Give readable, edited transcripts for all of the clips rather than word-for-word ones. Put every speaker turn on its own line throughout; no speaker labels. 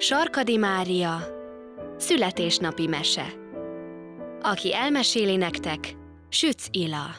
Sarkady Mária, születésnapi mese. Aki elmeséli nektek, Sütz Ila.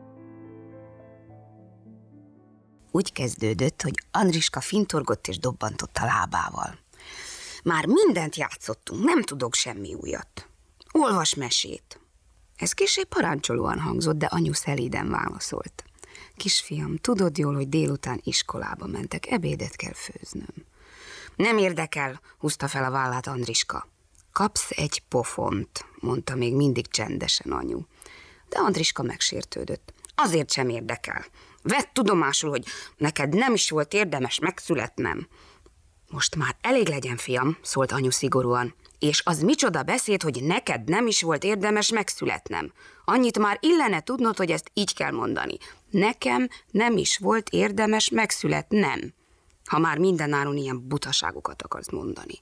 Úgy kezdődött, hogy Andriska fintorgott és dobbantott a lábával. Már mindent játszottunk, nem tudok semmi újat. Olvas mesét. Ez kissé parancsolóan hangzott, de anyu szelíden válaszolt. Kisfiam, tudod jól, hogy délután iskolába mentek, ebédet kell főznöm. Nem érdekel, húzta fel a vállát Andriska. Kapsz egy pofont, mondta még mindig csendesen anyu. De Andriska megsértődött. Azért sem érdekel. Vedd tudomásul, hogy neked nem is volt érdemes megszületnem. Most már elég legyen, fiam, szólt anyu szigorúan. És az micsoda beszéd, hogy neked nem is volt érdemes megszületnem. Annyit már illene tudnod, hogy ezt így kell mondani. Nekem nem is volt érdemes megszületnem, ha már mindenáron ilyen butaságokat akarsz mondani.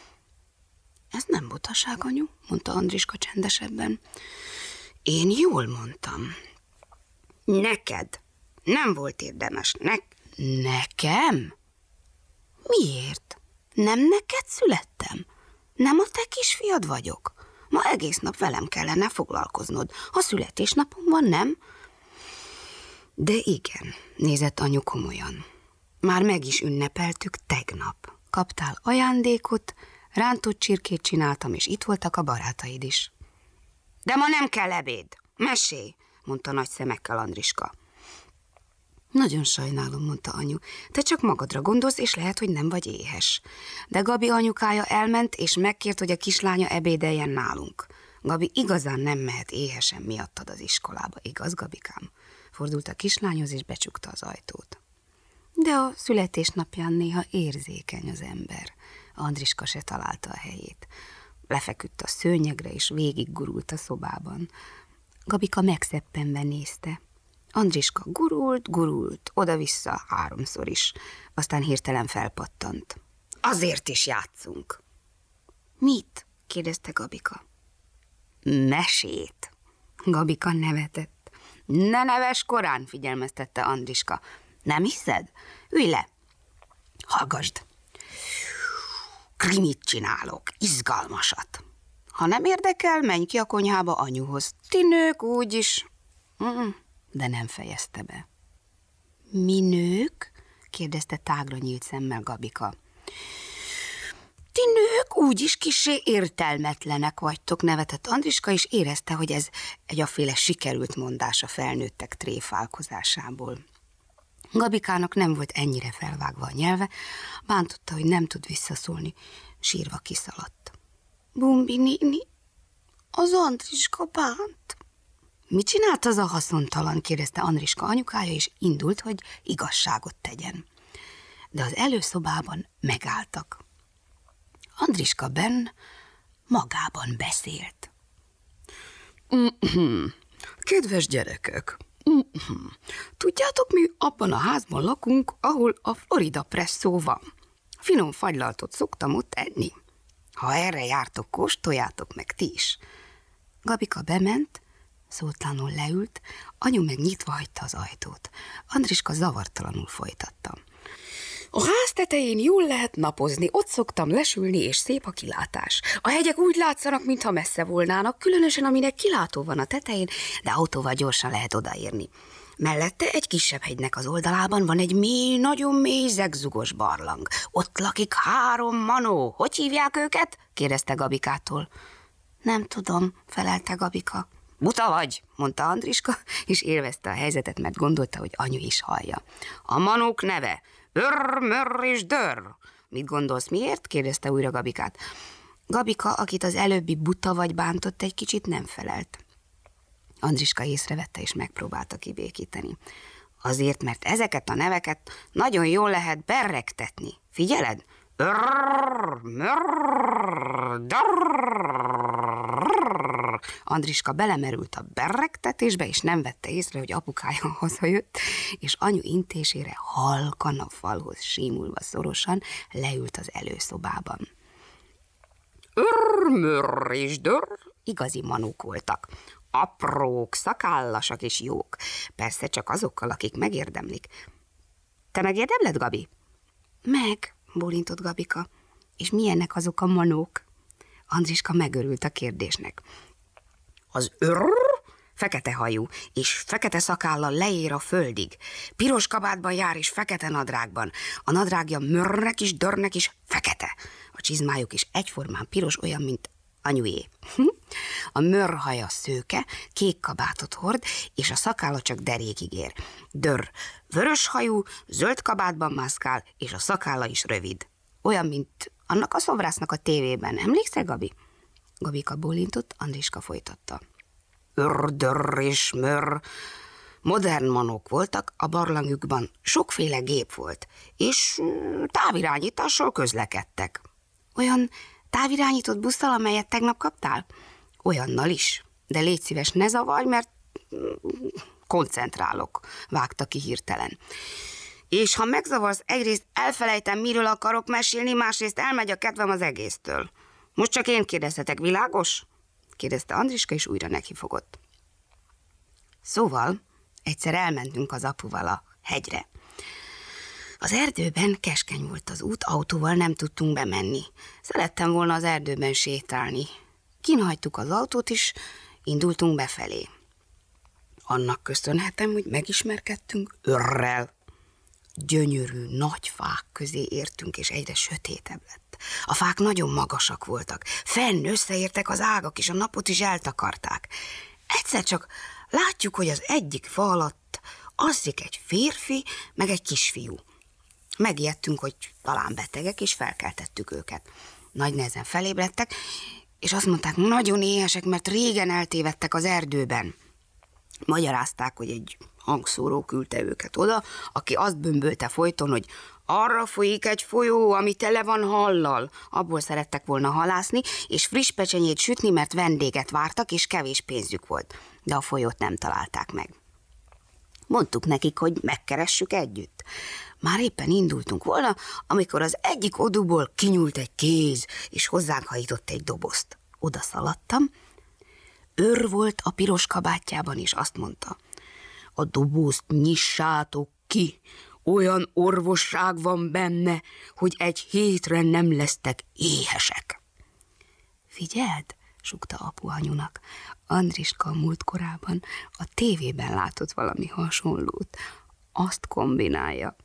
Ez nem butaság, anyu, mondta Andriska csendesebben. Én jól mondtam. Neked nem volt érdemes. Nekem? Miért? Nem neked születtem? Nem a te kisfiad vagyok? Ma egész nap velem kellene foglalkoznod. Ha születésnapom van, nem? De igen, nézett anyu komolyan. Már meg is ünnepeltük tegnap. Kaptál ajándékot, rántott csirkét csináltam, és itt voltak a barátaid is. De ma nem kell ebéd. Mesélj, mondta nagy szemekkel Andriska. Nagyon sajnálom, mondta anyu. Te csak magadra gondolsz, és lehet, hogy nem vagy éhes. De Gabi anyukája elment, és megkért, hogy a kislánya ebédeljen nálunk. Gabi igazán nem mehet éhesen miattad az iskolába, igaz, Gabikám? Fordult a kislányhoz, és becsukta az ajtót. De a születésnapján néha érzékeny az ember. Andriska se találta a helyét. Lefeküdt a szőnyegre, és végiggurult a szobában. Gabika megszeppenve nézte. Andriska gurult, oda-vissza 3-szor is. Aztán hirtelen felpattant. Azért is játszunk. Mit? kérdezte Gabika. Mesét. Gabika nevetett. Ne neves korán, figyelmeztette Andriska. Nem hiszed? Ülj le. Hallgasd. Krimit csinálok, izgalmasat. Ha nem érdekel, menj ki a konyhába anyuhoz. Ti nők úgyis... De nem fejezte be. Mi nők? kérdezte tágra nyílt szemmel Gabika. Ti nők úgyis kissé értelmetlenek vagytok, nevetett Andriska, és érezte, hogy ez egyaféle sikerült mondás a felnőttek tréfálkozásából. Gabikának nem volt ennyire felvágva a nyelve, bántotta, hogy nem tud visszaszólni, sírva kiszaladt. Bumbi néni, az Andriska bánt. Mit csinált az a haszontalan? kérdezte Andriska anyukája, és indult, hogy igazságot tegyen. De az előszobában megálltak. Andriska benn magában beszélt. Kedves gyerekek, tudjátok, mi abban a házban lakunk, ahol a Florida presszó van. Finom fagylaltot szoktam ott enni. Ha erre jártok, kóstoljátok meg ti is. Gabika bement, szótlanul leült, anyu meg nyitva hagyta az ajtót. Andriska zavartalanul folytatta. A ház tetején jól lehet napozni, ott szoktam lesülni, és szép a kilátás. A hegyek úgy látszanak, mintha messze volnának, különösen aminek kilátó van a tetején, de autóval gyorsan lehet odaérni. Mellette egy kisebb hegynek az oldalában van egy mély, nagyon mély, zegzugos barlang. Ott lakik 3 manó. Hogy hívják őket? kérdezte Gabikától. Nem tudom, felelte Gabika. Buta vagy, mondta Andriska, és élvezte a helyzetet, mert gondolta, hogy anyu is hallja. A manók neve Örr, Mörr és Dörr. Mit gondolsz, miért? kérdezte újra Gabikát. Gabika, akit az előbbi buta vagy bántott, egy kicsit nem felelt. Andriska észrevette, és megpróbálta kibékíteni. Azért, mert ezeket a neveket nagyon jól lehet berregtetni. Figyeled? Örr, Mörr, Dörr. Andriska belemerült a berregtetésbe, és nem vette észre, hogy apukája hazajött, és anyu intésére halkan a falhoz símulva szorosan leült az előszobában. Örr, Mörr és Dörr igazi manók voltak. Aprók, szakállasak és jók. Persze csak azokkal, akik megérdemlik. Te megérdemled, Gabi? Meg, bólintott Gabika. És milyenek azok a manók? Andriska megörült a kérdésnek. Az fekete hajú, és fekete szakállal leér a földig. Piros kabátban jár, és fekete nadrágban. A nadrágja mörnek is, dörnek is fekete. A csizmájuk is egyformán piros, olyan, mint anyué. A mörhaja szőke, kék kabátot hord, és a szakálla csak derékig ér. Dörr vörös hajú, zöld kabátban mászkál, és a szakálla is rövid. Olyan, mint annak a szobrásznak a tévében. Emlékszel, Gabi? Gabika bólintott, Andriska folytatta. Dörr és mör. Modern manók voltak, a barlangjukban sokféle gép volt, és távirányítással közlekedtek. Olyan távirányított busszal, amelyet tegnap kaptál? Olyannal is, de légy szíves, ne zavarj, mert koncentrálok, vágta ki hirtelen. És ha megzavarsz, egyrészt elfelejtem, miről akarok mesélni, másrészt elmegy a kedvem az egésztől. Most csak én kérdezhetek, világos? Kérdezte Andriska, és újra nekifogott. Szóval egyszer elmentünk az apuval a hegyre. Az erdőben keskeny volt az út, autóval nem tudtunk bemenni. Szerettem volna az erdőben sétálni. Kinhagytuk az autót, és indultunk befelé. Annak köszönhetem, hogy megismerkedtünk Őrrel. Gyönyörű, nagy fák közé értünk, és egyre sötétebb lett. A fák nagyon magasak voltak. Fenn összeértek az ágak, és a napot is eltakarták. Egyszer csak látjuk, hogy az egyik fa alatt alszik egy férfi, meg egy kisfiú. Megijedtünk, hogy talán betegek, és felkeltettük őket. Nagy nehezen felébredtek, és azt mondták, nagyon éhesek, mert régen eltévedtek az erdőben. Magyarázták, hogy egy hangszóró küldte őket oda, aki azt bömbölte folyton, hogy arra folyik egy folyó, ami tele van hallal. Abból szerettek volna halászni, és friss pecsenyét sütni, mert vendéget vártak, és kevés pénzük volt. De a folyót nem találták meg. Mondtuk nekik, hogy megkeressük együtt. Már éppen indultunk volna, amikor az egyik odúból kinyúlt egy kéz, és hozzánk hajított egy dobozt. Oda szaladtam. Őr volt a piros kabátjában, és azt mondta, a dobozt nyissátok ki, olyan orvosság van benne, hogy egy hétre nem lesztek éhesek. Figyeld, sukta apu anyunak, Andriska múltkorában a tévében látott valami hasonlót. Azt kombinálja.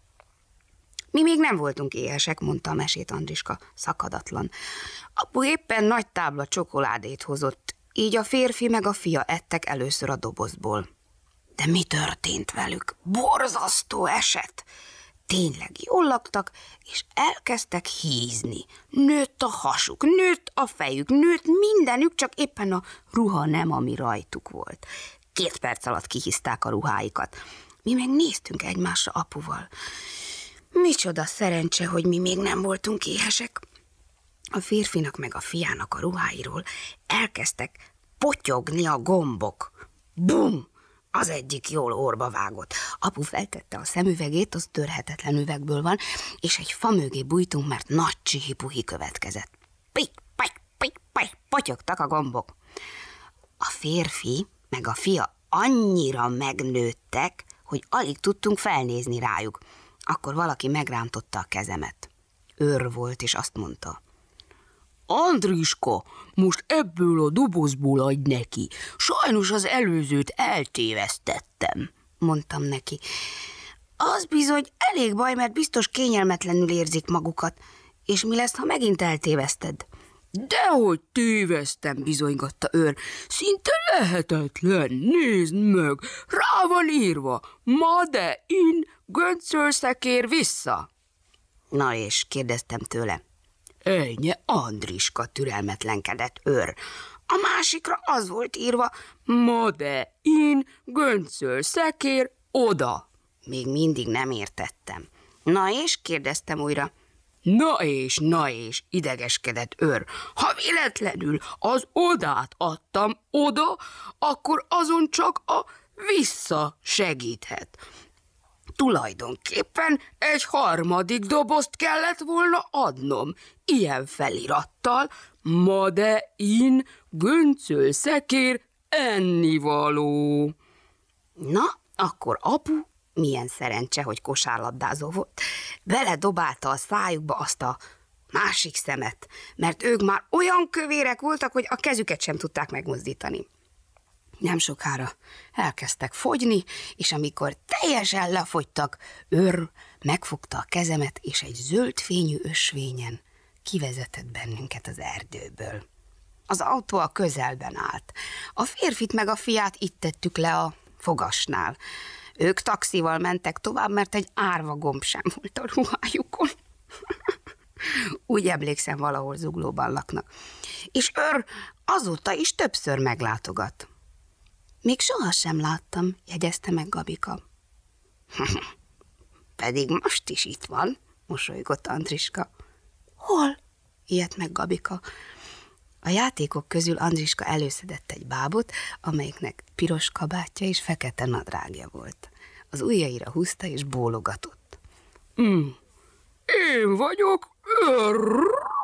Mi még nem voltunk éhesek, mondta a mesét Andriska szakadatlan. Apu éppen nagy tábla csokoládét hozott, így a férfi meg a fia ettek először a dobozból. De mi történt velük? Borzasztó eset! Tényleg jól laktak, és elkezdtek hízni. Nőtt a hasuk, nőtt a fejük, nőtt mindenük, csak éppen a ruha nem, ami rajtuk volt. 2 perc alatt kihizták a ruháikat. Mi meg néztünk egymásra apuval. Micsoda szerencse, hogy mi még nem voltunk éhesek. A férfinak meg a fiának a ruháiról elkezdtek potyogni a gombok. Bum! Az egyik jól orba vágott. Apu feltette a szemüvegét, az törhetetlen üvegből van, és egy fa mögé bújtunk, mert nagy csihi-puhi következett. Pik, pik, pik, pik, potyogtak a gombok. A férfi meg a fia annyira megnőttek, hogy alig tudtunk felnézni rájuk. Akkor valaki megrántotta a kezemet. Őr volt, és azt mondta, Andriska, most ebből a dobozból adj neki. Sajnos az előzőt eltévesztettem, mondtam neki. Az bizony elég baj, mert biztos kényelmetlenül érzik magukat. És mi lesz, ha megint eltéveszted? Dehogy tévesztem, bizonygatta Őr. Szinte lehetetlen, nézd meg, rá van írva. Made in, göncölszekér vissza. Na és, kérdeztem tőle. Ennyi, Andriska, türelmetlenkedett Őr. A másikra az volt írva, Made in, göncölszekér oda. Még mindig nem értettem. Na és, kérdeztem újra. Na és, idegeskedett Őr. Ha véletlenül az odát adtam oda, akkor azon csak a vissza segíthet. Tulajdonképpen egy harmadik dobozt kellett volna adnom, ilyen felirattal, Made in, göncölszekér, ennivaló. Na, akkor apu, milyen szerencse, hogy kosárlabdázó volt, beledobálta a szájukba azt a másik szemet, mert ők már olyan kövérek voltak, hogy a kezüket sem tudták megmozdítani. Nem sokára elkezdtek fogyni, és amikor teljesen lefogytak, Örr megfogta a kezemet, és egy zöld fényű ösvényen kivezetett bennünket az erdőből. Az autó a közelben állt. A férfit meg a fiát itt tettük le a fogasnál. Ők taxival mentek tovább, mert egy árva gomb sem volt a ruhájukon. Úgy emlékszem, valahol Zuglóban laknak. És Örr azóta is többször meglátogat. Még sohasem láttam, jegyezte meg Gabika. Pedig most is itt van, mosolygott Andriska. Hol? Ijedt meg Gabika. A játékok közül Andriska előszedett egy bábot, amelyiknek piros kabátja és fekete nadrágja volt. Az ujjaira húzta és bólogatott.
Én vagyok Örr.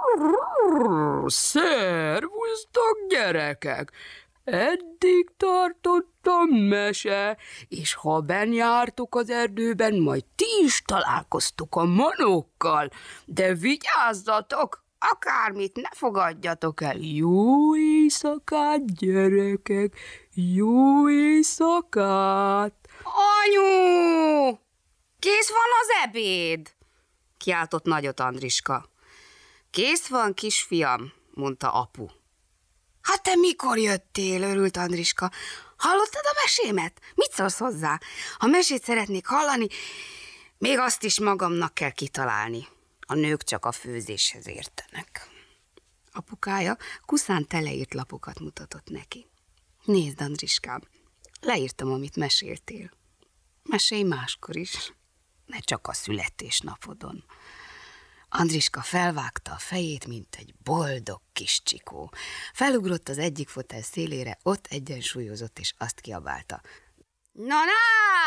Szervusztok, gyerekek! Eddig tartott a mese, és ha benn jártok az erdőben, majd ti is találkoztok a manokkal, de vigyázzatok, akármit ne fogadjatok el. Jó éjszakát, gyerekek, jó éjszakát!
Anyu! Kész van az ebéd? Kiáltott nagyot Andriska. Kész van, kisfiam, mondta apu. Hát te mikor jöttél, örült Andriska. Hallottad a mesémet? Mit szólsz hozzá? Ha mesét szeretnék hallani, még azt is magamnak kell kitalálni. A nők csak a főzéshez értenek. Apukája kuszán teleírt lapokat mutatott neki. Nézd, Andriskám, leírtam, amit meséltél. Mesélj máskor is, ne csak a születésnapodon. Andriska felvágta a fejét, mint egy boldog kis csikó. Felugrott az egyik fotel szélére, ott egyensúlyozott, és azt kiabálta. Na-na!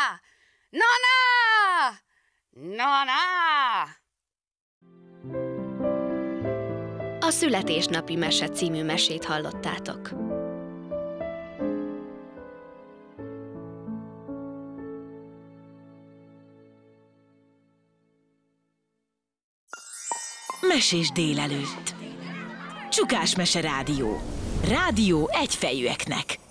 Na-na! Na-na!
A születésnapi mese című mesét hallottátok.
Mesés délelőtt. Csukás Mese Rádió. Rádió egyfejűeknek.